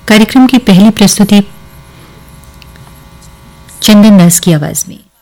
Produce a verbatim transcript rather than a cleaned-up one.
कार्यक्रम की पहली प्रस्तुति चंदन दास की आवाज में।